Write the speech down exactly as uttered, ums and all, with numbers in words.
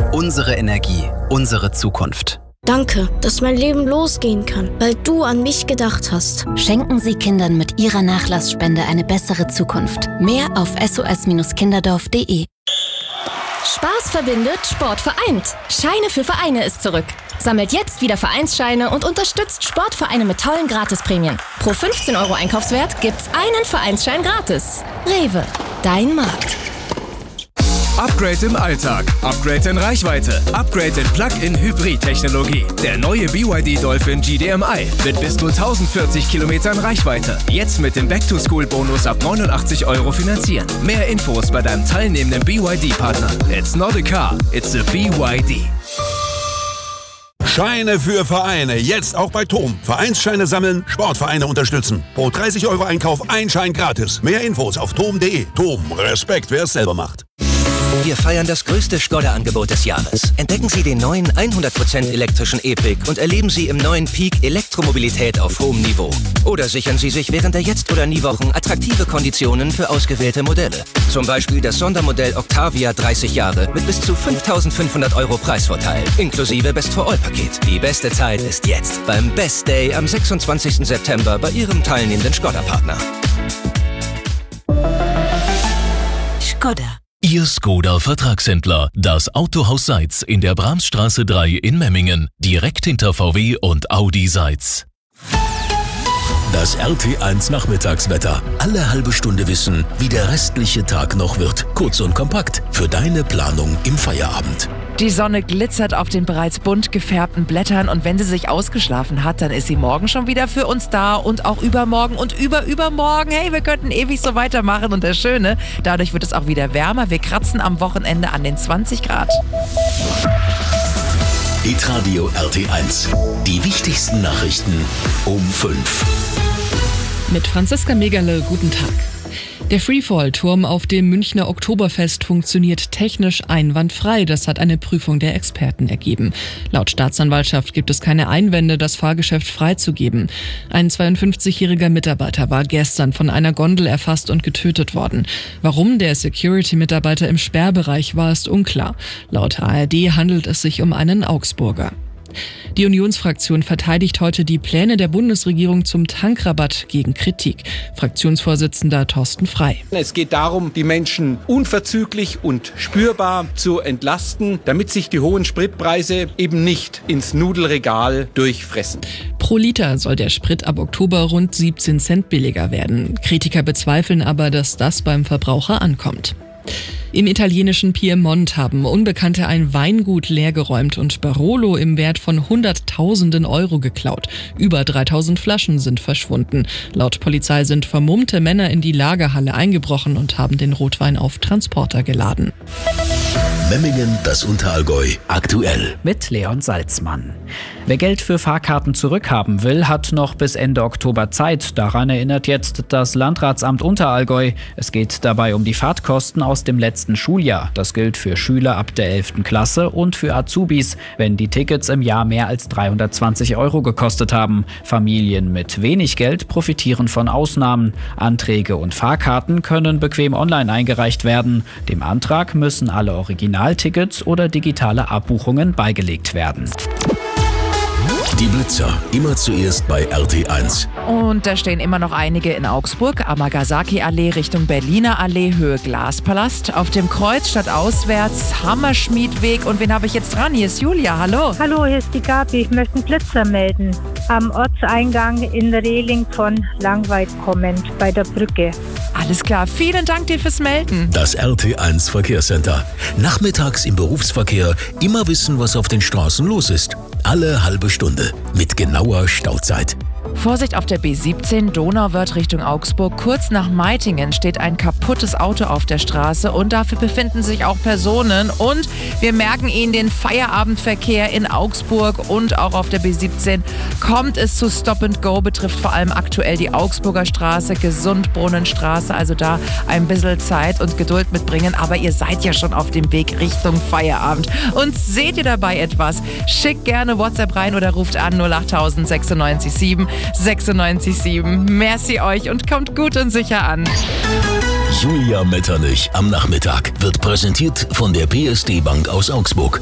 Unsere Energie, unsere Zukunft. Danke, dass mein Leben losgehen kann, weil du an mich gedacht hast. Schenken Sie Kindern mit Ihrer Nachlassspende eine bessere Zukunft. Mehr auf s o s kinderdorf punkt d e. Spaß verbindet, Sport vereint. Scheine für Vereine ist zurück. Sammelt jetzt wieder Vereinsscheine und unterstützt Sportvereine mit tollen Gratisprämien. Pro fünfzehn Euro Einkaufswert gibt's einen Vereinsschein gratis. Rewe, dein Markt. Upgrade im Alltag, Upgrade in Reichweite, Upgrade in Plug-in-Hybrid-Technologie. Der neue B Y D Dolphin G D M I mit bis zu tausendvierzig Kilometern Reichweite. Jetzt mit dem Back-to-School-Bonus ab neunundachtzig Euro finanzieren. Mehr Infos bei deinem teilnehmenden B Y D-Partner. It's not a car, it's a B Y D. Scheine für Vereine, jetzt auch bei T O M. Vereinsscheine sammeln, Sportvereine unterstützen. Pro dreißig Euro Einkauf ein Schein gratis. Mehr Infos auf tom punkt d e. T O M, Respekt, wer es selber macht. Wir feiern das größte Skoda-Angebot des Jahres. Entdecken Sie den neuen hundert Prozent elektrischen E-Pick und erleben Sie im neuen Peak Elektromobilität auf hohem Niveau. Oder sichern Sie sich während der Jetzt- oder Nie-Wochen attraktive Konditionen für ausgewählte Modelle. Zum Beispiel das Sondermodell Octavia dreißig Jahre mit bis zu fünftausendfünfhundert Euro Preisvorteil, inklusive Best-for-All-Paket. Die beste Zeit ist jetzt beim Best Day am sechsundzwanzigsten September bei Ihrem teilnehmenden Skoda-Partner. Skoda. Ihr Skoda-Vertragshändler, das Autohaus Seitz in der Brahmsstraße drei in Memmingen, direkt hinter V W und Audi Seitz. Das R T eins Nachmittagswetter. Alle halbe Stunde wissen, wie der restliche Tag noch wird. Kurz und kompakt für deine Planung im Feierabend. Die Sonne glitzert auf den bereits bunt gefärbten Blättern und wenn sie sich ausgeschlafen hat, dann ist sie morgen schon wieder für uns da und auch übermorgen und überübermorgen. Hey, wir könnten ewig so weitermachen und das Schöne, dadurch wird es auch wieder wärmer. Wir kratzen am Wochenende an den zwanzig Grad. Hitradio R T eins. Die wichtigsten Nachrichten um fünf. Mit Franziska Megerle, guten Tag. Der Freefall-Turm auf dem Münchner Oktoberfest funktioniert technisch einwandfrei. Das hat eine Prüfung der Experten ergeben. Laut Staatsanwaltschaft gibt es keine Einwände, das Fahrgeschäft freizugeben. Ein zweiundfünfzigjähriger Mitarbeiter war gestern von einer Gondel erfasst und getötet worden. Warum der Security-Mitarbeiter im Sperrbereich war, ist unklar. Laut A R D handelt es sich um einen Augsburger. Die Unionsfraktion verteidigt heute die Pläne der Bundesregierung zum Tankrabatt gegen Kritik. Fraktionsvorsitzender Thorsten Frey. Es geht darum, die Menschen unverzüglich und spürbar zu entlasten, damit sich die hohen Spritpreise eben nicht ins Nudelregal durchfressen. Pro Liter soll der Sprit ab Oktober rund siebzehn Cent billiger werden. Kritiker bezweifeln aber, dass das beim Verbraucher ankommt. Im italienischen Piemont haben Unbekannte ein Weingut leergeräumt und Barolo im Wert von Hunderttausenden Euro geklaut. Über dreitausend Flaschen sind verschwunden. Laut Polizei sind vermummte Männer in die Lagerhalle eingebrochen und haben den Rotwein auf Transporter geladen. Memmingen, das Unterallgäu, aktuell. Mit Leon Salzmann. Wer Geld für Fahrkarten zurückhaben will, hat noch bis Ende Oktober Zeit. Daran erinnert jetzt das Landratsamt Unterallgäu. Es geht dabei um die Fahrtkosten aus dem letzten Schuljahr. Das gilt für Schüler ab der elften Klasse und für Azubis, wenn die Tickets im Jahr mehr als dreihundertzwanzig Euro gekostet haben. Familien mit wenig Geld profitieren von Ausnahmen. Anträge und Fahrkarten können bequem online eingereicht werden. Dem Antrag müssen alle Originaltickets oder digitale Abbuchungen beigelegt werden. Die Blitzer, immer zuerst bei R T eins. Und da stehen immer noch einige in Augsburg. Amagasaki-Allee Richtung Berliner Allee, Höhe Glaspalast. Auf dem Kreuz statt auswärts, Hammerschmiedweg. Und wen habe ich jetzt dran? Hier ist Julia, hallo. Hallo, hier ist die Gabi. Ich möchte einen Blitzer melden. Am Ortseingang in Rehling von Langweid kommend, bei der Brücke. Alles klar, vielen Dank dir fürs Melden. Das R T eins Verkehrscenter. Nachmittags im Berufsverkehr immer wissen, was auf den Straßen los ist. Alle halbe Stunde mit genauer Stauzeit. Vorsicht auf der B siebzehn, Donauwörth Richtung Augsburg. Kurz nach Meitingen steht ein kaputtes Auto auf der Straße und dafür befinden sich auch Personen. Und wir merken Ihnen den Feierabendverkehr in Augsburg und auch auf der B siebzehn kommt es zu Stop and Go, betrifft vor allem aktuell die Augsburger Straße, Gesundbrunnenstraße. Also da ein bisschen Zeit und Geduld mitbringen. Aber ihr seid ja schon auf dem Weg Richtung Feierabend. Und seht ihr dabei etwas? Schickt gerne WhatsApp rein oder ruft an null acht sechsundneunzig sieben sechsundneunzig sieben. Merci euch und kommt gut und sicher an. Julia Metternich am Nachmittag wird präsentiert von der P S D Bank aus Augsburg.